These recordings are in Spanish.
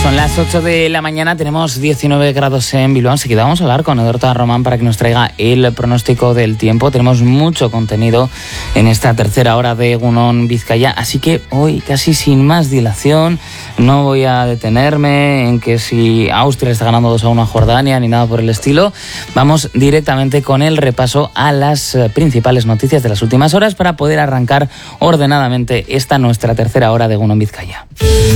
Son las 8 de la mañana, tenemos 19 grados en Bilbao. Enseguida vamos a hablar con Edorta Román para que nos traiga el pronóstico del tiempo. Tenemos mucho contenido en esta tercera hora de Egunon Vizcaya, así que hoy, casi sin más dilación, no voy a detenerme en que si Austria está ganando 2-1 a Jordania ni nada por el estilo. Vamos directamente con el repaso a las principales noticias de las últimas horas para poder arrancar ordenadamente esta nuestra tercera hora de Egunon Vizcaya.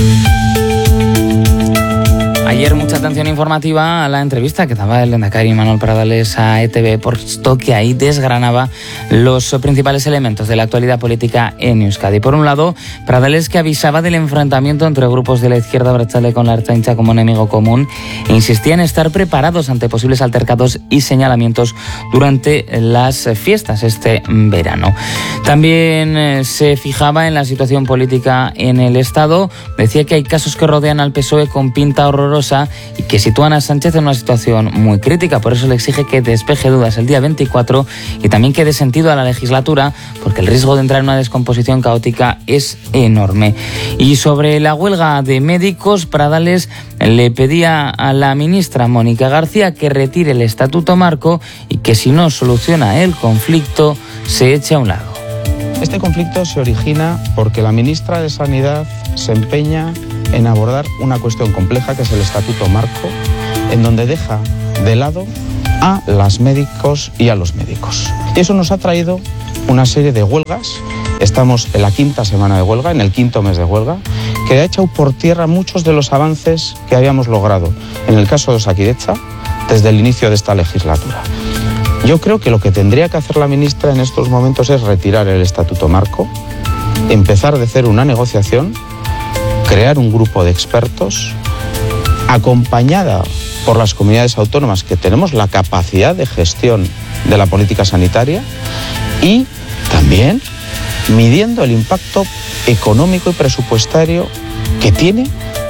Ayer mucha atención informativa a la entrevista que daba el lehendakari Manuel Pradales a ETV, puesto que ahí desgranaba los principales elementos de la actualidad política en Euskadi. Por un lado, Pradales, que avisaba del enfrentamiento entre grupos de la izquierda abertzale con la Ertzaintza como enemigo común, e insistía en estar preparados ante posibles altercados y señalamientos durante las fiestas este verano. También se fijaba en la situación política en el Estado. Decía que hay casos que rodean al PSOE con pinta horrorosa y que sitúan a Sánchez en una situación muy crítica. Por eso le exige que despeje dudas el día 24 y también que dé sentido a la legislatura, porque el riesgo de entrar en una descomposición caótica es enorme. Y sobre la huelga de médicos, Pradales le pedía a la ministra Mónica García que retire el estatuto marco y que si no soluciona el conflicto se eche a un lado. Este conflicto se origina porque la ministra de Sanidad se empeña en abordar una cuestión compleja que es el estatuto marco, en donde deja de lado a las médicos y a los médicos. Y eso nos ha traído una serie de huelgas. Estamos en la quinta semana de huelga, en el quinto mes de huelga, que ha echado por tierra muchos de los avances que habíamos logrado, en el caso de Osakidetza, desde el inicio de esta legislatura. Yo creo que lo que tendría que hacer la ministra en estos momentos es retirar el estatuto marco, empezar de cero una negociación, crear un grupo de expertos, acompañada por las comunidades autónomas que tenemos la capacidad de gestión de la política sanitaria y también midiendo el impacto económico y presupuestario que tiene.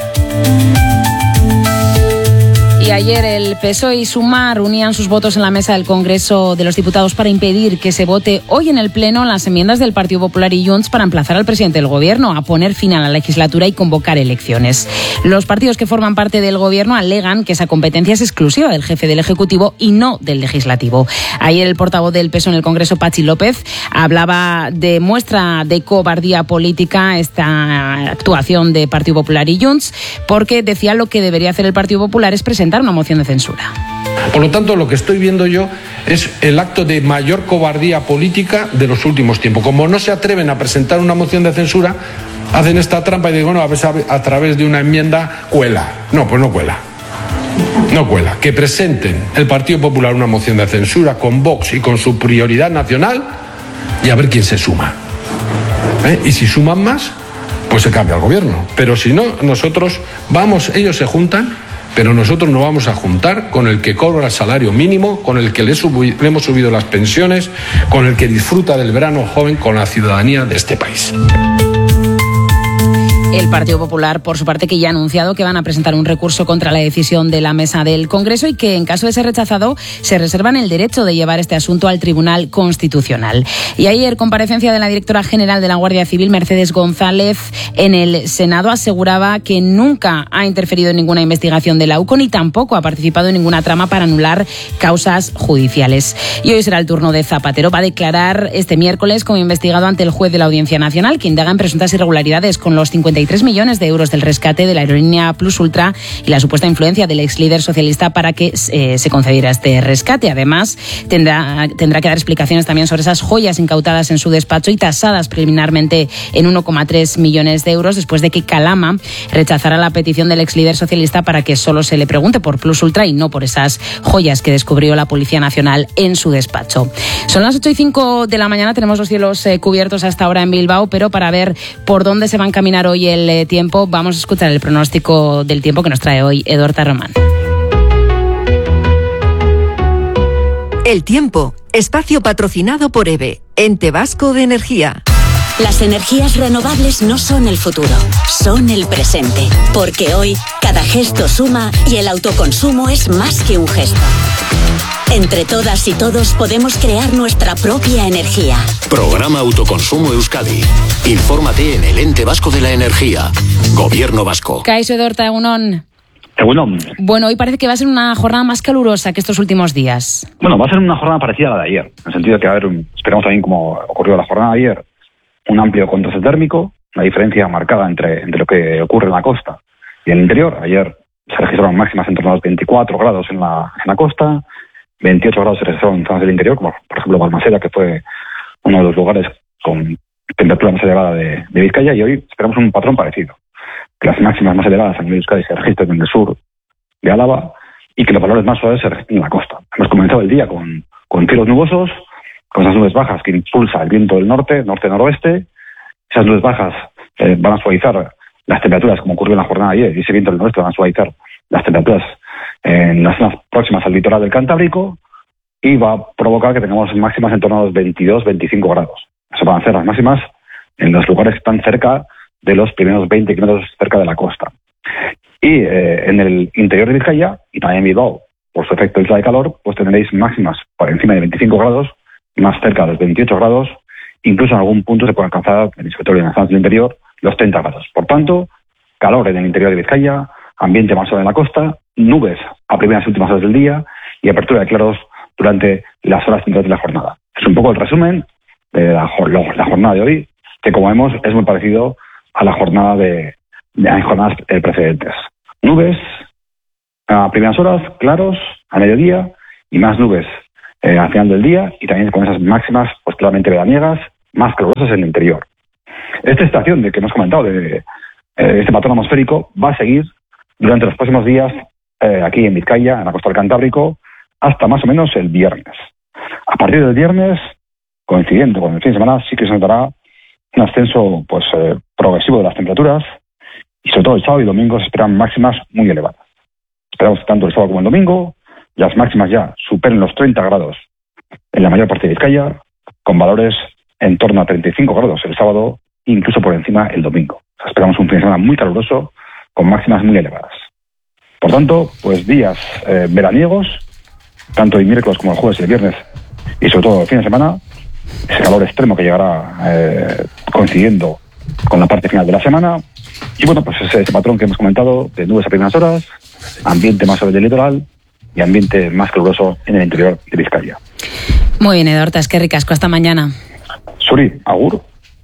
Y ayer el PSOE y Sumar unían sus votos en la mesa del Congreso de los Diputados para impedir que se vote hoy en el Pleno las enmiendas del Partido Popular y Junts para emplazar al presidente del Gobierno a poner fin a la legislatura y convocar elecciones. Los partidos que forman parte del Gobierno alegan que esa competencia es exclusiva del jefe del Ejecutivo y no del Legislativo. Ayer el portavoz del PSOE en el Congreso, Patxi López, hablaba de muestra de cobardía política esta actuación de Partido Popular y Junts, porque decía lo que debería hacer el Partido Popular es presentar una moción de censura. Por lo tanto, lo que estoy viendo yo es el acto de mayor cobardía política de los últimos tiempos. Como no se atreven a presentar una moción de censura, hacen esta trampa y digo, bueno, a través de una enmienda cuela. No, pues no cuela. No cuela. Que presenten el Partido Popular una moción de censura con Vox y con su prioridad nacional y a ver quién se suma. Y si suman más, pues se cambia el gobierno. Pero si no, ellos se juntan, pero nosotros nos vamos a juntar con el que cobra el salario mínimo, con el que le hemos subido las pensiones, con el que disfruta del verano joven, con la ciudadanía de este país. El Partido Popular, por su parte, que ya ha anunciado que van a presentar un recurso contra la decisión de la mesa del Congreso y que, en caso de ser rechazado, se reservan el derecho de llevar este asunto al Tribunal Constitucional. Y ayer, comparecencia de la directora general de la Guardia Civil, Mercedes González, en el Senado, aseguraba que nunca ha interferido en ninguna investigación de la UCO ni tampoco ha participado en ninguna trama para anular causas judiciales. Y hoy será el turno de Zapatero. Va a declarar este miércoles como investigado ante el juez de la Audiencia Nacional, que indaga en presuntas irregularidades con los 53 millones de euros del rescate de la aerolínea Plus Ultra y la supuesta influencia del ex líder socialista para que se concediera este rescate. Además, tendrá que dar explicaciones también sobre esas joyas incautadas en su despacho y tasadas preliminarmente en 1,3 millones de euros después de que Calama rechazara la petición del ex líder socialista para que solo se le pregunte por Plus Ultra y no por esas joyas que descubrió la Policía Nacional en su despacho. Son las 8:05 de la mañana, tenemos los cielos cubiertos hasta ahora en Bilbao, pero para ver por dónde se va a encaminar hoy el tiempo, vamos a escuchar el pronóstico del tiempo que nos trae hoy Edorta Román. El tiempo, espacio patrocinado por EVE, Ente Vasco de Energía. Las energías renovables no son el futuro, son el presente. Porque hoy, cada gesto suma y el autoconsumo es más que un gesto. Entre todas y todos podemos crear nuestra propia energía. Programa Autoconsumo Euskadi. Infórmate en el Ente Vasco de la Energía. Gobierno Vasco. Kaixo Edorta, egunon. Bueno, hoy parece que va a ser una jornada más calurosa que estos últimos días. Bueno, va a ser una jornada parecida a la de ayer, en el sentido de que va a haber, esperamos también como ocurrió la jornada de ayer, un amplio contraste térmico, una diferencia marcada entre lo que ocurre en la costa y en el interior. Ayer se registraron máximas en torno a los 24 grados en la costa, 28 grados se registraron en zonas del interior, como por ejemplo Balmaseda, que fue uno de los lugares con temperatura más elevada de Vizcaya, y hoy esperamos un patrón parecido. Que las máximas más elevadas a nivel de Euskadi se registren en el sur de Álava y que los valores más suaves se registren en la costa. Hemos comenzado el día con cielos nubosos, con esas nubes bajas que impulsa el viento del norte-noroeste. Esas nubes bajas van a suavizar las temperaturas, como ocurrió en la jornada de ayer, y ese viento del noreste van a suavizar las temperaturas en las zonas próximas al litoral del Cantábrico, y va a provocar que tengamos máximas en torno a los 22-25 grados. Eso van a ser las máximas en los lugares que están cerca de los primeros 20 kilómetros cerca de la costa. Y en el interior de Vizcaya, y también en Bilbao, por su efecto isla de calor, pues tendréis máximas por encima de 25 grados, más cerca de los 28 grados, incluso en algún punto se puede alcanzar, sobre todo en las zonas del interior, los 30 grados. Por tanto, calor en el interior de Vizcaya, ambiente más suave en la costa, nubes a primeras y últimas horas del día y apertura de claros durante las horas centrales de la jornada. Es un poco el resumen de la jornada de hoy, que como vemos es muy parecido a la jornada de jornadas precedentes. Nubes a primeras horas, claros a mediodía y más nubes al final del día, y también con esas máximas pues claramente veraniegas, más calurosas en el interior. Esta estación de que hemos comentado, de este patrón atmosférico, va a seguir durante los próximos días aquí en Vizcaya, en la costa del Cantábrico, hasta más o menos el viernes. A partir del viernes, coincidente con el fin de semana, sí que se notará un ascenso pues progresivo de las temperaturas, y sobre todo el sábado y domingo se esperan máximas muy elevadas. Esperamos que tanto el sábado como el domingo las máximas ya superen los 30 grados en la mayor parte de Vizcaya, con valores en torno a 35 grados el sábado, incluso por encima el domingo. O sea, esperamos un fin de semana muy caluroso, con máximas muy elevadas. Por tanto, pues días veraniegos, tanto el miércoles como el jueves y el viernes, y sobre todo el fin de semana, ese calor extremo que llegará coincidiendo con la parte final de la semana. Y bueno, pues ese patrón que hemos comentado de nubes a primeras horas, ambiente más sobre el litoral y ambiente más caluroso en el interior de Vizcaya. Muy bien, Edorta, es que ricasco, hasta mañana. Suri, agur.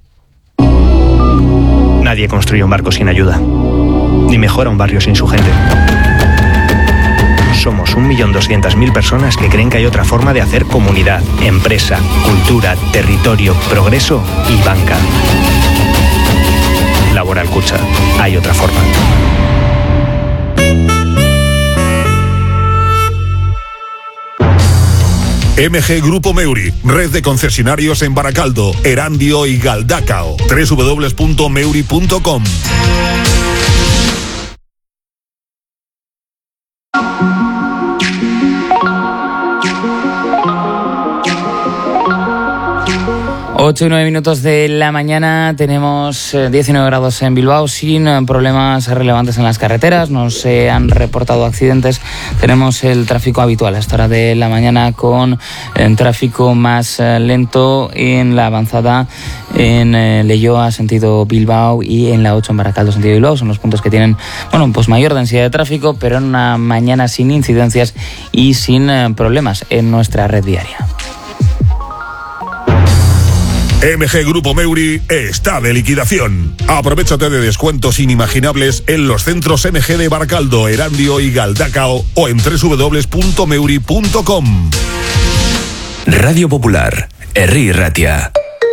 Nadie construye un barco sin ayuda, ni mejora un barrio sin su gente. Somos 1.200.000 personas que creen que hay otra forma de hacer comunidad, empresa, cultura, territorio, progreso y banca. Laboral Kutxa. Hay otra forma. MG Grupo Meuri, red de concesionarios en Baracaldo, Erandio y Galdacao. www.meuri.com. Ocho y 9 minutos de la mañana, tenemos 19 grados en Bilbao sin problemas relevantes en las carreteras, no se han reportado accidentes, tenemos el tráfico habitual a esta hora de la mañana con tráfico más lento en la avanzada en Leioa, sentido Bilbao, y en la 8 en Baracaldo, sentido Bilbao. Son los puntos que tienen, bueno, pues mayor densidad de tráfico, pero en una mañana sin incidencias y sin problemas en nuestra red viaria. MG Grupo Meuri está de liquidación. Aprovéchate de descuentos inimaginables en los centros MG de Baracaldo, Erandio y Galdacao o en www.meuri.com. Radio Popular, Herri Ratia.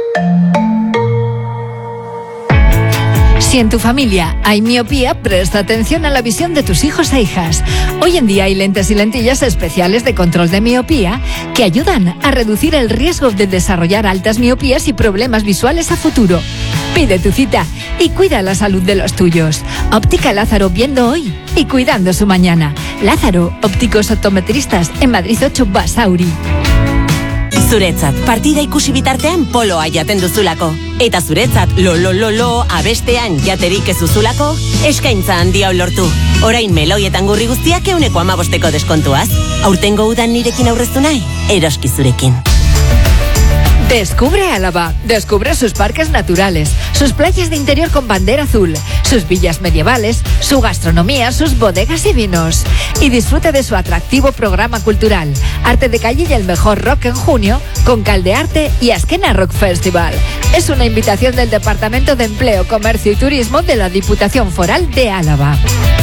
Si en tu familia hay miopía, presta atención a la visión de tus hijos e hijas. Hoy en día hay lentes y lentillas especiales de control de miopía que ayudan a reducir el riesgo de desarrollar altas miopías y problemas visuales a futuro. Pide tu cita y cuida la salud de los tuyos. Óptica Lázaro, viendo hoy y cuidando su mañana. Lázaro, ópticos optometristas, en Madrid 8, Basauri. Zuretzat, partida ikusi bitartean poloa jaten duzulako. Eta zuretzat, lo, abestean jaterik ez duzulako, eskaintza handia lortu. Orain meloietan gurri guztiak 15% deskontuaz. Aurtengo udan nirekin aurreztu nahi, eroski zurekin. Descubre Álava, descubre sus parques naturales, sus playas de interior con bandera azul, sus villas medievales, su gastronomía, sus bodegas y vinos. Y disfrute de su atractivo programa cultural, arte de calle y el mejor rock en junio, con Caldearte y Azkena Rock Festival. Es una invitación del Departamento de Empleo, Comercio y Turismo de la Diputación Foral de Álava.